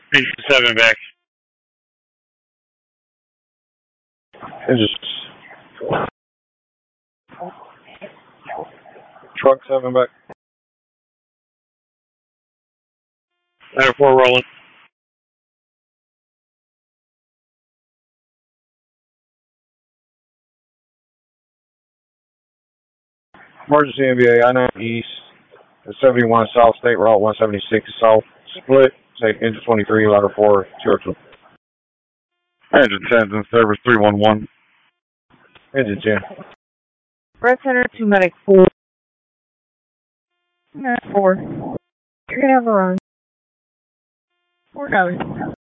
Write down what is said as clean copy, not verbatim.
Engine 7 back. Engine truck 7 back. 904 rolling. Emergency MBA I-90 East, 71 South State Route 176 South, split, say engine 23, ladder 4, Churchill. Engine 10's in service 311. Engine 10. Red Center 2 Medic 4. 4. You're gonna have a run. 4 coming.